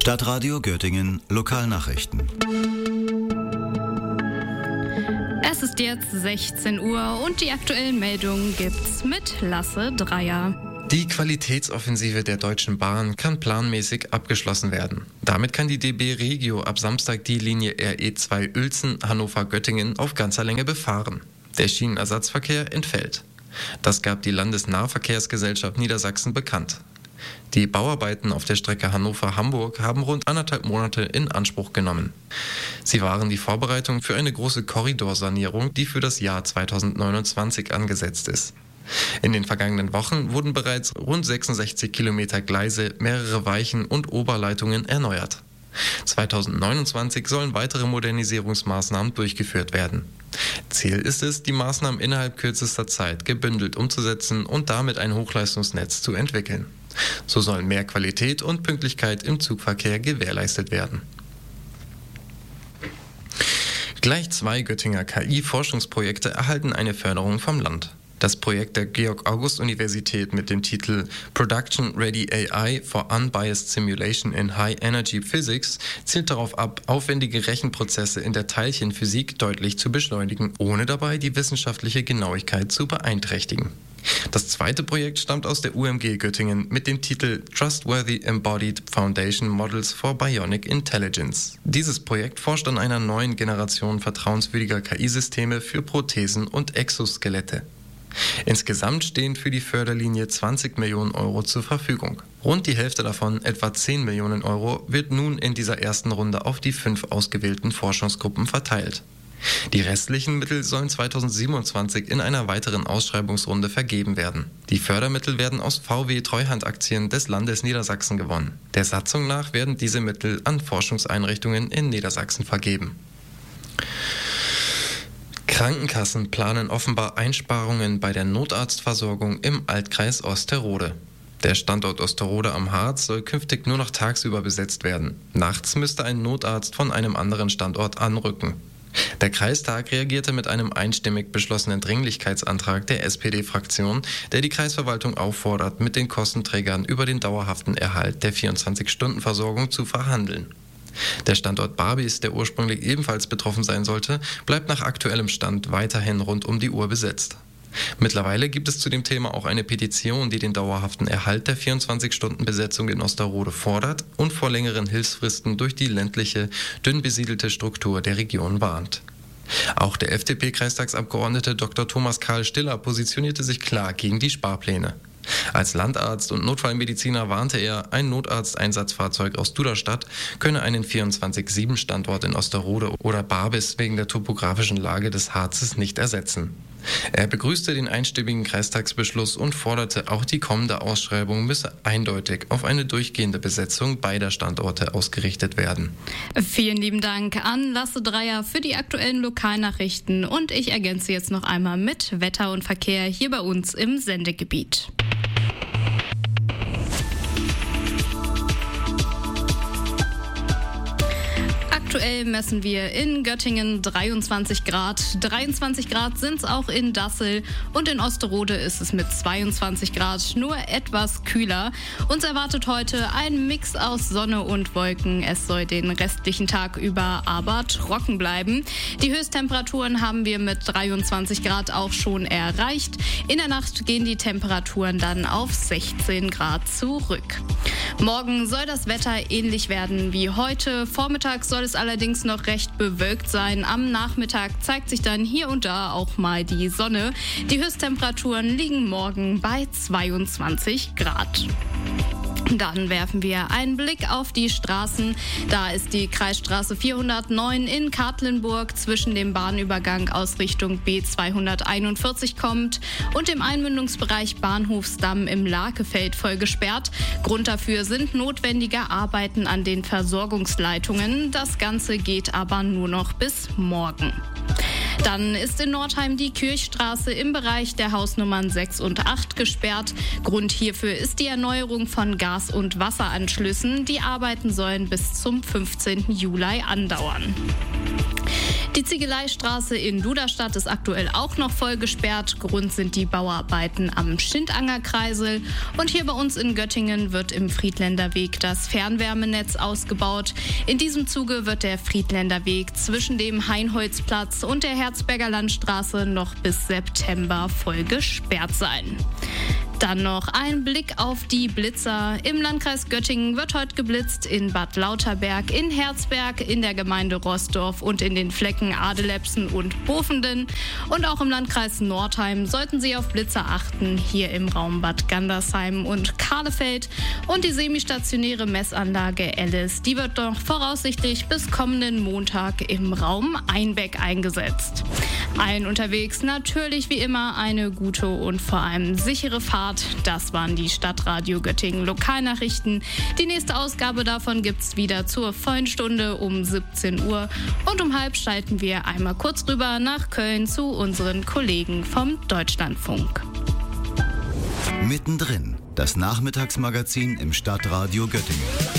Stadtradio Göttingen Lokalnachrichten. Es ist jetzt 16 Uhr und die aktuellen Meldungen gibt's mit Lasse Dreier. Die Qualitätsoffensive der Deutschen Bahn kann planmäßig abgeschlossen werden. Damit kann die DB Regio ab Samstag die Linie RE2 Uelzen Hannover-Göttingen auf ganzer Länge befahren. Der Schienenersatzverkehr entfällt. Das gab die Landesnahverkehrsgesellschaft Niedersachsen bekannt. Die Bauarbeiten auf der Strecke Hannover-Hamburg haben rund 1,5 Monate in Anspruch genommen. Sie waren die Vorbereitung für eine große Korridorsanierung, die für das Jahr 2029 angesetzt ist. In den vergangenen Wochen wurden bereits rund 66 Kilometer Gleise, mehrere Weichen und Oberleitungen erneuert. 2029 sollen weitere Modernisierungsmaßnahmen durchgeführt werden. Ziel ist es, die Maßnahmen innerhalb kürzester Zeit gebündelt umzusetzen und damit ein Hochleistungsnetz zu entwickeln. So sollen mehr Qualität und Pünktlichkeit im Zugverkehr gewährleistet werden. Gleich 2 Göttinger KI-Forschungsprojekte erhalten eine Förderung vom Land. Das Projekt der Georg-August-Universität mit dem Titel Production Ready AI for Unbiased Simulation in High Energy Physics zielt darauf ab, aufwendige Rechenprozesse in der Teilchenphysik deutlich zu beschleunigen, ohne dabei die wissenschaftliche Genauigkeit zu beeinträchtigen. Das zweite Projekt stammt aus der UMG Göttingen mit dem Titel Trustworthy Embodied Foundation Models for Bionic Intelligence. Dieses Projekt forscht an einer neuen Generation vertrauenswürdiger KI-Systeme für Prothesen und Exoskelette. Insgesamt stehen für die Förderlinie 20 Millionen Euro zur Verfügung. Rund die Hälfte davon, etwa 10 Millionen Euro, wird nun in dieser ersten Runde auf die 5 ausgewählten Forschungsgruppen verteilt. Die restlichen Mittel sollen 2027 in einer weiteren Ausschreibungsrunde vergeben werden. Die Fördermittel werden aus VW-Treuhandaktien des Landes Niedersachsen gewonnen. Der Satzung nach werden diese Mittel an Forschungseinrichtungen in Niedersachsen vergeben. Krankenkassen planen offenbar Einsparungen bei der Notarztversorgung im Altkreis Osterode. Der Standort Osterode am Harz soll künftig nur noch tagsüber besetzt werden. Nachts müsste ein Notarzt von einem anderen Standort anrücken. Der Kreistag reagierte mit einem einstimmig beschlossenen Dringlichkeitsantrag der SPD-Fraktion, der die Kreisverwaltung auffordert, mit den Kostenträgern über den dauerhaften Erhalt der 24-Stunden-Versorgung zu verhandeln. Der Standort Barbis, der ursprünglich ebenfalls betroffen sein sollte, bleibt nach aktuellem Stand weiterhin rund um die Uhr besetzt. Mittlerweile gibt es zu dem Thema auch eine Petition, die den dauerhaften Erhalt der 24-Stunden-Besetzung in Osterode fordert und vor längeren Hilfsfristen durch die ländliche, dünn besiedelte Struktur der Region warnt. Auch der FDP-Kreistagsabgeordnete Dr. Thomas Karl Stiller positionierte sich klar gegen die Sparpläne. Als Landarzt und Notfallmediziner warnte er, ein Notarzteinsatzfahrzeug aus Duderstadt könne einen 24/7-Standort in Osterode oder Barbis wegen der topografischen Lage des Harzes nicht ersetzen. Er begrüßte den einstimmigen Kreistagsbeschluss und forderte, auch die kommende Ausschreibung müsse eindeutig auf eine durchgehende Besetzung beider Standorte ausgerichtet werden. Vielen lieben Dank an Lasse Dreier für die aktuellen Lokalnachrichten und ich ergänze jetzt noch einmal mit Wetter und Verkehr hier bei uns im Sendegebiet. Aktuell messen wir in Göttingen 23 Grad. 23 Grad sind es auch in Dassel und in Osterode ist es mit 22 Grad nur etwas kühler. Uns erwartet heute ein Mix aus Sonne und Wolken. Es soll den restlichen Tag über aber trocken bleiben. Die Höchsttemperaturen haben wir mit 23 Grad auch schon erreicht. In der Nacht gehen die Temperaturen dann auf 16 Grad zurück. Morgen soll das Wetter ähnlich werden wie heute. Vormittags soll es allerdings noch recht bewölkt sein. Am Nachmittag zeigt sich dann hier und da auch mal die Sonne. Die Höchsttemperaturen liegen morgen bei 22 Grad. Dann werfen wir einen Blick auf die Straßen. Da ist die Kreisstraße 409 in Katlenburg zwischen dem Bahnübergang aus Richtung B241 kommt und dem Einmündungsbereich Bahnhofsdamm im Lakefeld voll gesperrt. Grund dafür sind notwendige Arbeiten an den Versorgungsleitungen. Das Ganze geht aber nur noch bis morgen. Dann ist in Nordheim die Kirchstraße im Bereich der Hausnummern 6 und 8 gesperrt. Grund hierfür ist die Erneuerung von Gas- und Wasseranschlüssen. Die Arbeiten sollen bis zum 15. Juli andauern. Die Ziegeleistraße in Duderstadt ist aktuell auch noch voll gesperrt. Grund sind die Bauarbeiten am Schindanger Kreisel. Und hier bei uns in Göttingen wird im Friedländer Weg das Fernwärmenetz ausgebaut. In diesem Zuge wird der Friedländer Weg zwischen dem Heinholzplatz und der Herzberger Landstraße noch bis September voll gesperrt sein. Dann noch ein Blick auf die Blitzer. Im Landkreis Göttingen wird heute geblitzt in Bad Lauterberg, in Herzberg, in der Gemeinde Roßdorf und in den Flecken Adelepsen und Bofenden. Und auch im Landkreis Nordheim sollten Sie auf Blitzer achten, hier im Raum Bad Gandersheim und Kahlefeld. Und die semistationäre Messanlage Alice, die wird doch voraussichtlich bis kommenden Montag im Raum Einbeck eingesetzt. Allen unterwegs natürlich wie immer eine gute und vor allem sichere Fahrt. Das waren die Stadtradio Göttingen Lokalnachrichten. Die nächste Ausgabe davon gibt's wieder zur vollen Stunde um 17 Uhr. Und um halb schalten wir einmal kurz rüber nach Köln zu unseren Kollegen vom Deutschlandfunk. Mittendrin, das Nachmittagsmagazin im Stadtradio Göttingen.